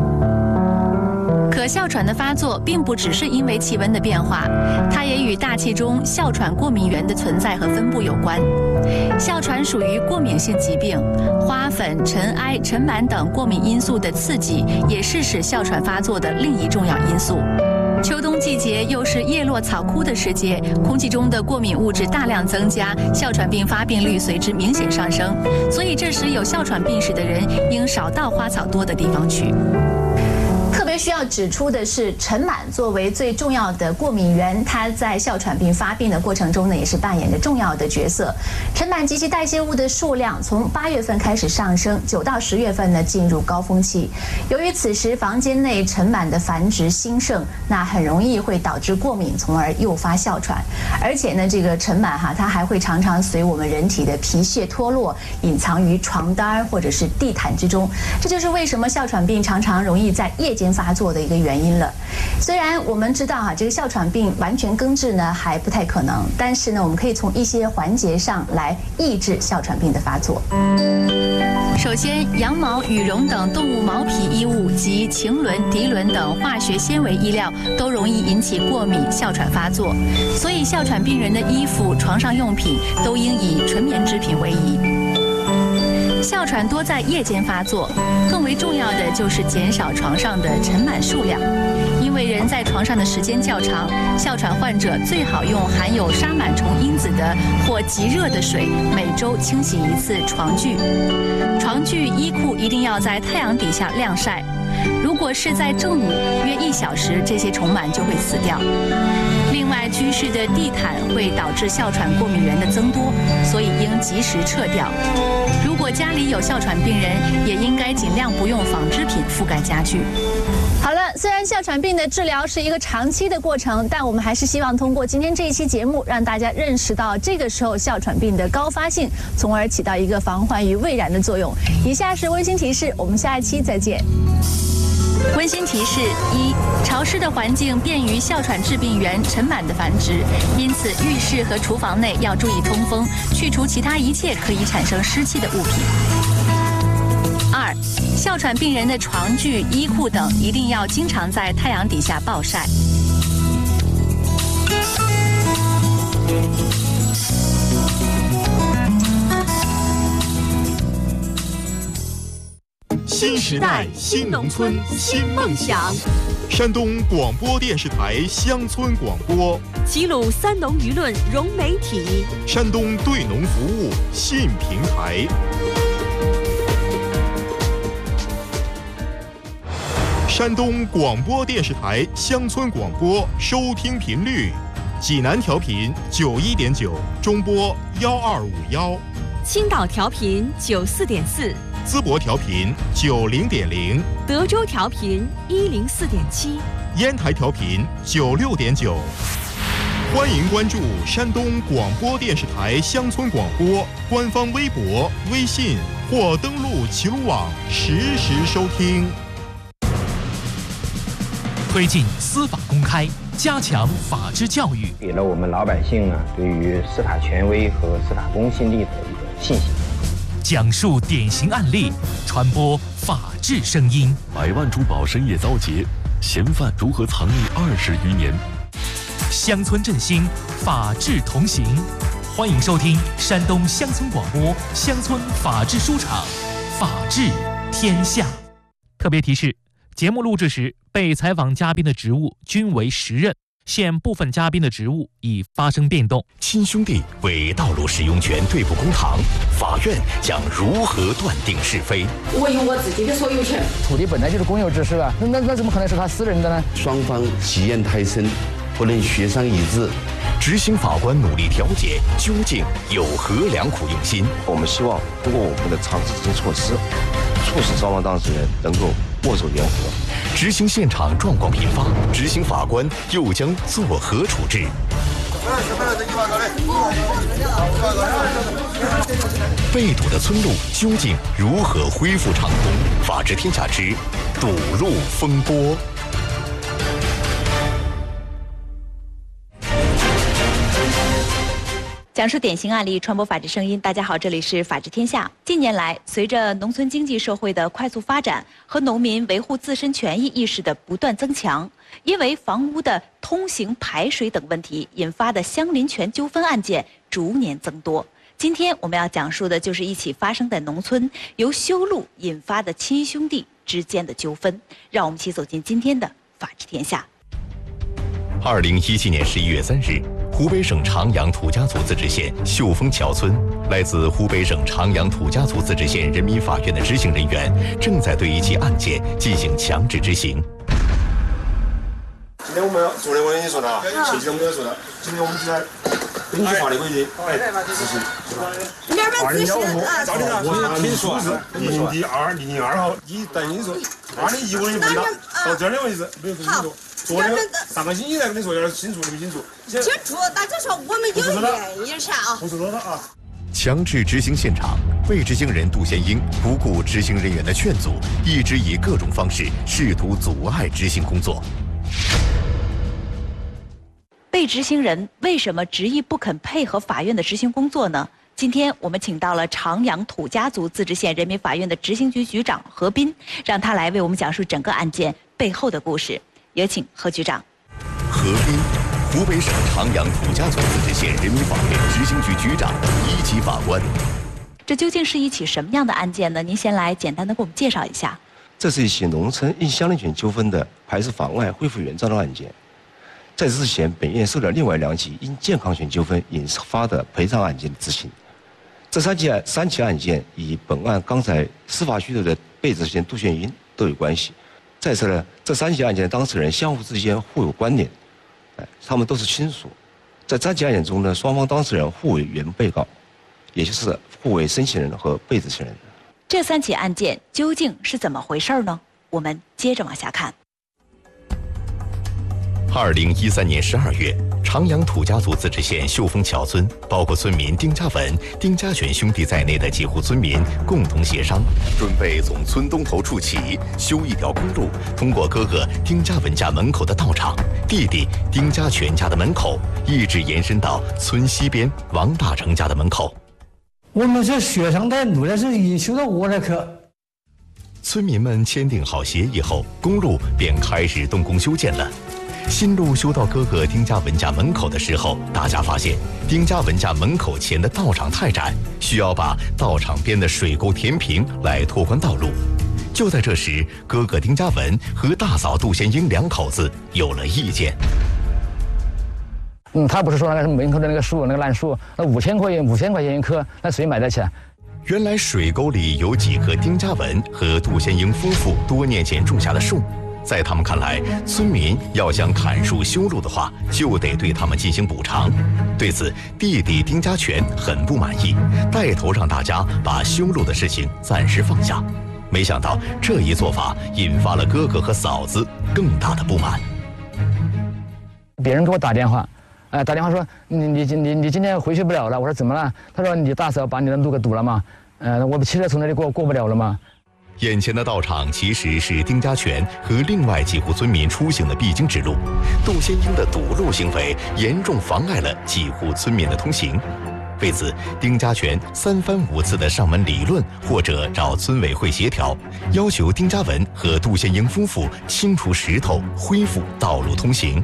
可哮喘的发作并不只是因为气温的变化，它也与大气中哮喘过敏原的存在和分布有关。哮喘属于过敏性疾病，花粉、尘埃、尘螨等过敏因素的刺激也是使哮喘发作的另一重要因素。秋冬季节又是叶落草枯的时节，空气中的过敏物质大量增加，哮喘病发病率随之明显上升。所以这时有哮喘病史的人应少到花草多的地方去。 特别需要指出的是，尘螨作为最重要的过敏源，它在哮喘病发病的过程中呢，也是扮演着重要的角色。尘螨及其代谢物的数量从8月份开始上升，9到10月份呢进入高峰期。由于此时房间内尘螨的繁殖兴盛，那很容易会导致过敏，从而诱发哮喘。而且呢，这个尘螨它还会常常随我们人体的皮屑脱落，隐藏于床单或者是地毯之中。这就是为什么哮喘病常常容易在夜间发作的一个原因了。虽然我们知道这个哮喘病完全根治呢还不太可能，但是呢，我们可以从一些环节上来抑制哮喘病的发作。 首先，羊毛、羽绒等动物毛皮衣物及腈纶、涤纶等化学纤维衣料都容易引起过敏、哮喘发作，所以哮喘病人的衣服、床上用品都应以纯棉制品为宜。哮喘多在夜间发作，更为重要的就是减少床上的尘螨数量。因为人在床上的时间较长，哮喘患者最好用含有杀螨虫因子的或极热的水，每周清洗1次床具。床具、衣裤一定要在太阳底下晾晒。如果是在正午约1小时，这些虫螨就会死掉。另外，居室的地毯会导致哮喘过敏源的增多，所以应及时撤掉。如果家里有哮喘病人，也应该尽量不用纺织品覆盖家具。 好了，虽然哮喘病的治疗是一个长期的过程，但我们还是希望通过今天这一期节目，让大家认识到这个时候哮喘病的高发性，从而起到一个防患于未然的作用。以下是温馨提示，我们下一期再见。 温馨提示：1. 潮湿的环境便于哮喘致病源尘螨的繁殖，因此浴室和厨房内要注意通风，去除其他一切可以产生湿气的物品。2. 哮喘病人的床具、衣裤等一定要经常在太阳底下暴晒。 新时代，新农村，新梦想。山东广播电视台乡村广播， 齐鲁三农舆论融媒体， 山东对农服务信平台。山东广播电视台乡村广播收听频率：济南调频91.9，中波1251； 青岛调频94.4。 淄博调频90.0， 德州调频104.7， 烟台调频96.9。欢迎关注山东广播电视台乡村广播官方微博、微信或登录齐鲁网实时收听。 推进司法公开，加强法治教育， 给了我们老百姓对于司法权威和司法公信力的一个信心。 讲述典型案例，传播法治声音。 百万珠宝深夜遭劫，嫌犯如何藏匿20余年？ 乡村振兴，法治同行。欢迎收听山东乡村广播乡村法治书场，法治天下。特别提示：节目录制时，被采访嘉宾的职务均为实任，现部分嘉宾的职务已发生变动。 亲兄弟为道路使用权对簿公堂，法院将如何断定是非？ 我有我自己的所有权， 土地本来就是公有制，是吧？那怎么可能是他私人的呢？ 双方积怨太深，不能协商一致。 执行法官努力调解，究竟有何良苦用心？ 我们希望通过我们的长治执行措施，促使双方当事人能够握手言和。 执行现场状况频发，执行法官又将作何处置？被堵的村路究竟如何恢复畅通？法治天下之堵路风波。 讲述典型案例，传播法治声音。大家好，这里是法治天下。近年来，随着农村经济社会的快速发展和农民维护自身权益意识的不断增强，因为房屋的通行、排水等问题引发的相邻权纠纷案件逐年增多。今天我们要讲述的就是一起发生在农村由修路引发的亲兄弟之间的纠纷。让我们一起走进今天的法治天下。 2017年11月3日，湖北省长阳土家族自治县秀峰桥村，来自湖北省长阳土家族自治县人民法院的执行人员正在对一起案件进行强制执行。 今天我们昨天我跟你说的啊，前天我跟你说的，今天我们就在根据法律规定执行。2015啊，我听说是002号，你等于说2015年份到这儿的为止没有跟你说。昨天上个星期才跟你说，要清楚的没清楚？ 清楚，大家说我们有原因噻啊。 不是多的啊。 强制执行现场，被执行人杜先英不顾执行人员的劝阻，一直以各种方式试图阻碍执行工作。 被执行人为什么执意不肯配合法院的执行工作呢？今天我们请到了长阳土家族自治县人民法院的执行局局长何斌，让他来为我们讲述整个案件背后的故事。有请何局长。 何斌，湖北省长阳土家族自治县人民法院执行局局长，1级法官。 这究竟是一起什么样的案件呢？您先来简单的给我们介绍一下。 这是一起农村因相邻权纠纷的排除法外恢复原状的案件。在此之前，本院受了另外2起因健康权纠纷引发的赔偿案件的执行。这3起案件与本案刚才司法叙述的被执行杜炫英都有关系。再次呢，这3起案件的当事人相互之间互有关联，他们都是亲属。在3起案件中呢，双方当事人互为原被告，也就是互为申请人和被执行人。 这3起案件究竟是怎么回事呢？我们接着往下看。 2013年12月，长阳土家族自治县秀峰桥村，包括村民丁家文、丁家全兄弟在内的几户村民共同协商，准备从村东头处起修一条公路，通过哥哥丁家文家门口的道场、弟弟丁家全家的门口，一直延伸到村西边王大成家的门口。 我们是协商的路，但是已经修到我那去。 村民们签订好协议后，公路便开始动工修建了。新路修到哥哥丁家文家门口的时候，大家发现丁家文家门口前的道场太窄，需要把道场边的水沟填平来拓宽道路。就在这时，哥哥丁家文和大嫂杜先英2口子有了意见。 他不是说那个门口的那个树，那个烂树，那5000块钱一棵，那谁买得起啊？ 原来水沟里有几棵丁家文和杜先英夫妇多年前种下的树。 在他们看来，村民要想砍树修路的话，就得对他们进行补偿。对此，弟弟丁家全很不满意，带头让大家把修路的事情暂时放下。没想到这一做法引发了哥哥和嫂子更大的不满。 别人给我打电话，打电话说你今天回去不了了。我说怎么了？他说你大嫂把你的路给堵了吗？我的汽车从那里过不了了吗？ 眼前的道场其实是丁家全和另外几户村民出行的必经之路，杜先英的堵路行为严重妨碍了几户村民的通行。为此，丁家全3番5次的上门理论或者找村委会协调，要求丁家文和杜先英夫妇清除石头，恢复道路通行。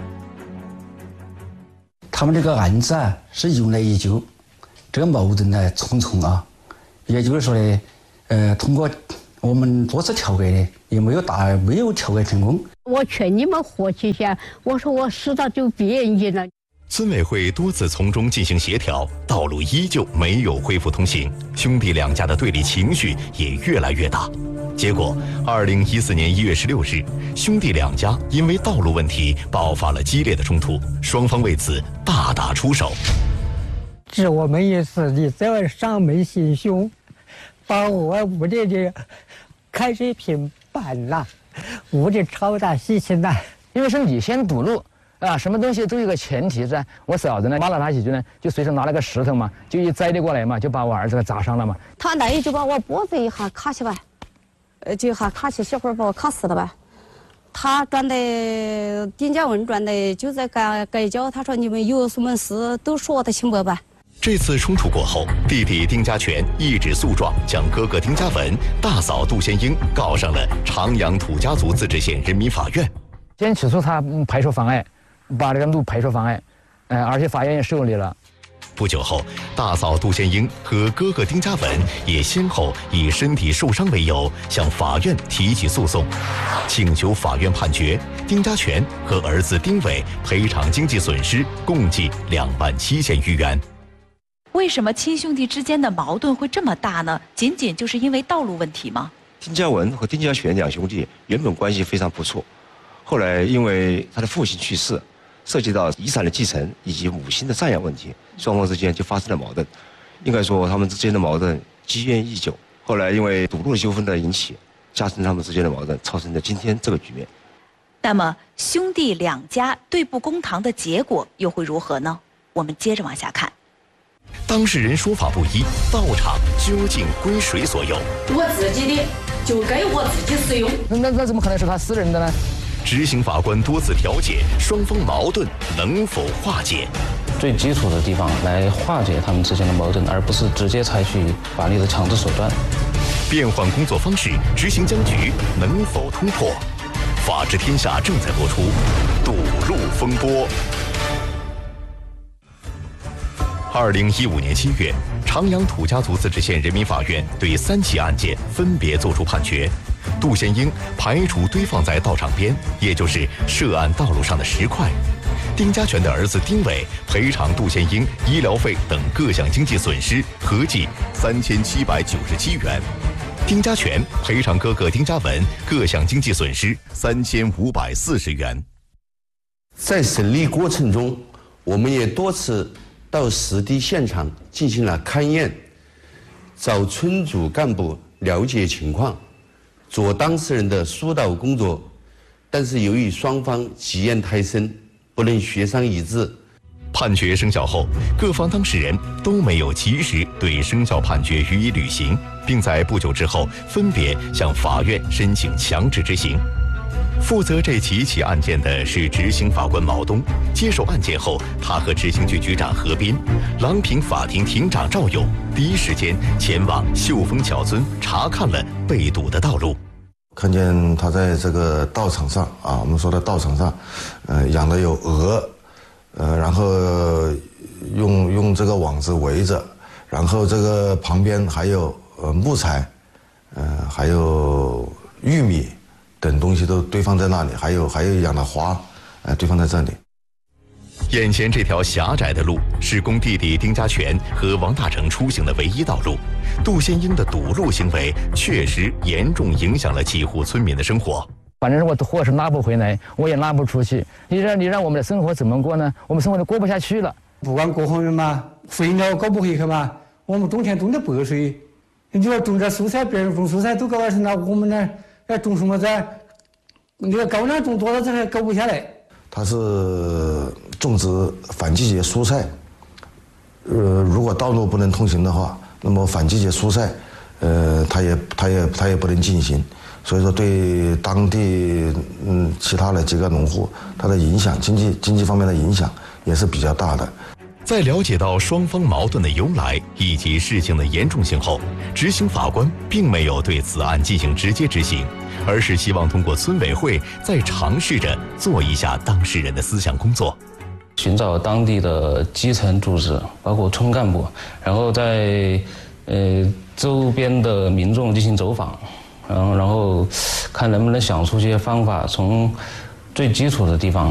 他们这个案子啊，是由来已久，这个矛盾呢重重啊，也就是说呢，通过我们多次调改的，也没有调改成功。 我劝你们和气一下，我说我死到就变异了。 村委会多次从中进行协调，道路依旧没有恢复通行，兄弟两家的对立情绪也越来越大。结果，2014年1月16日，兄弟两家因为道路问题爆发了激烈的冲突，双方为此大打出手。 致我们一死，你这上门行凶，把我屋里的开水瓶搬了，屋里超大事情了。 因为是你先堵路啊，什么东西都有个前提噻。我嫂子呢骂了他几句呢，就随手拿了个石头嘛，就一摘了过来嘛，就把我儿子给砸伤了嘛。 他来就把我脖子一下卡起吧，就一下卡起，小会儿把我卡死了吧。他转的丁家文转的就在改交，他说你们有什么事都说得清白吧。 这次冲突过后，弟弟丁家全一纸诉状将哥哥丁家文、大嫂杜先英告上了长阳土家族自治县人民法院。 先起诉他排除妨碍，把这个路排除妨碍，而且法院也受理了。 不久后，大嫂杜先英和哥哥丁家文也先后以身体受伤为由向法院提起诉讼，请求法院判决丁家全和儿子丁伟赔偿经济损失共计27000余元。 为什么亲兄弟之间的矛盾会这么大呢？仅仅就是因为道路问题吗？ 丁家文和丁家全两兄弟原本关系非常不错，后来因为他的父亲去世，涉及到遗产的继承以及母亲的赡养问题，双方之间就发生了矛盾。应该说他们之间的矛盾积怨已久，后来因为堵路纠纷的引起，加深他们之间的矛盾，造成了今天这个局面。 那么兄弟两家对簿公堂的结果又会如何呢？我们接着往下看。 当事人说法不一，道场究竟归谁所有？ 我自己的就该我自己使用。 那怎么可能是他私人的呢？ 执行法官多次调解，双方矛盾能否化解？ 最基础的地方来化解他们之间的矛盾，而不是直接采取法律的强制手段。 变换工作方式，执行僵局能否突破？法治天下正在播出，堵路风波。2015年7月，长阳土家族自治县人民法院对3起案件分别作出判决。杜先英排除堆放在道场边，也就是涉案道路上的石块；丁家全的儿子丁伟赔偿杜先英医疗费等各项经济损失合计3797元；丁家全赔偿哥哥丁家文各项经济损失3540元。 在审理过程中，我们也多次到实地现场进行了勘验，找村组干部了解情况，做当事人的疏导工作，但是由于双方积怨太深，不能协商一致。 判决生效后，各方当事人都没有及时对生效判决予以履行，并在不久之后分别向法院申请强制执行。负责这几起案件的是执行法官毛东。接手案件后，他和执行局局长何斌、郎平法庭庭长赵勇第一时间前往秀峰桥村查看了被堵的道路。 看见他在这个道场上啊，我们说的道场上，养的有鹅，然后用这个网子围着，然后这个旁边还有木材，还有玉米等东西都堆放在那里，还有养的花，堆放在这里。 眼前这条狭窄的路是供弟弟丁家全和王大成出行的唯一道路。杜先英的堵路行为确实严重影响了几户村民的生活。 反正我货是拉不回来，我也拉不出去。你让我们的生活怎么过呢？我们生活都过不下去了。 不管各方面嘛，肥料搞不回去嘛，我们冬天种的白水。你就要种点蔬菜，别人种蔬菜都搞完成了，我们呢要种什么子？那个高粱种多了，这还搞不下来。 它是种植反季节蔬菜，如果道路不能通行的话，那么反季节蔬菜，它也不能进行，所以说对当地其他的几个农户，它的影响经济方面的影响也是比较大的。 在了解到双方矛盾的由来以及事情的严重性后，执行法官并没有对此案进行直接执行，而是希望通过村委会再尝试着做一下当事人的思想工作， 寻找当地的基层组织，包括村干部，然后在周边的民众进行走访，然后看能不能想出些方法，从最基础的地方